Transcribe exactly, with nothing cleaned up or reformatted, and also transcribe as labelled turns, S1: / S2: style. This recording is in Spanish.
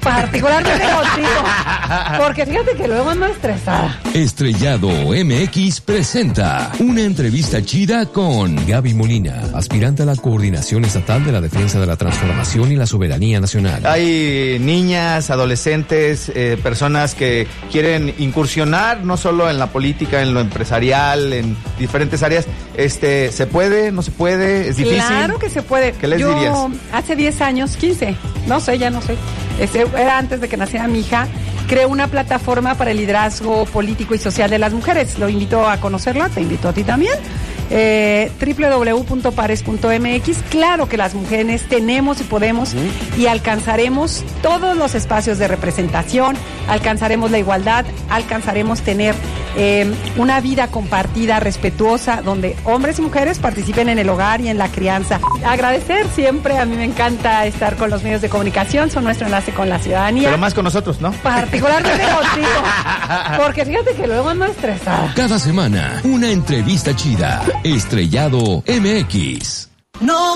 S1: Particularmente contigo. Porque fíjate que luego ando estresada.
S2: Estrellado M X presenta una entrevista chida con
S3: Gaby Molina, aspirante a la Coordinación Estatal de la Defensa de la Transformación y la Soberanía Nacional.
S4: Hay niñas, adolescentes, eh, personas que quieren incursionar no solo en la política, en lo empresarial, en diferentes áreas. Este, ¿se puede? ¿No se puede? ¿Es difícil?
S1: Claro que se puede.
S4: ¿Qué les
S1: Yo,
S4: dirías?
S1: hace diez años, quince, no sé, ya no sé. Ese era antes de que naciera mi hija. Creé una plataforma para el liderazgo político y social de las mujeres. Lo invito a conocerla, te invito a ti también. Eh, doble u doble u doble u punto pares punto eme equis. Claro que las mujeres tenemos y podemos uh-huh. y alcanzaremos todos los espacios de representación, alcanzaremos la igualdad, alcanzaremos tener eh, una vida compartida, respetuosa, donde hombres y mujeres participen en el hogar y en la crianza. Agradecer siempre, a mí me encanta estar con los medios de comunicación, son nuestro enlace con la ciudadanía.
S4: Pero más con nosotros, ¿no?
S1: Particularmente contigo, porque fíjate que luego ando estresada.
S2: Cada semana, una entrevista chida. Estrellado M X.
S5: No